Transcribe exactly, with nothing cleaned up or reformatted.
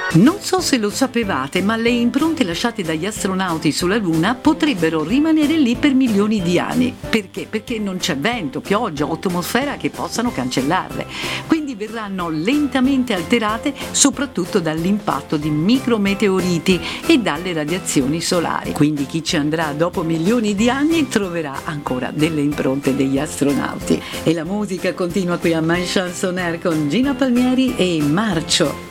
Non so se lo sapevate, ma le impronte lasciate dagli astronauti sulla Luna potrebbero rimanere lì per milioni di anni. Perché? Perché non c'è vento, pioggia o atmosfera che possano cancellarle. Quindi verranno lentamente alterate soprattutto dall'impatto di micrometeoriti e dalle radiazioni solari. Quindi chi ci andrà dopo milioni di anni troverà ancora delle impronte degli astronauti. E la musica continua qui a My Chanson Air con Gina Palmieri e Marcio.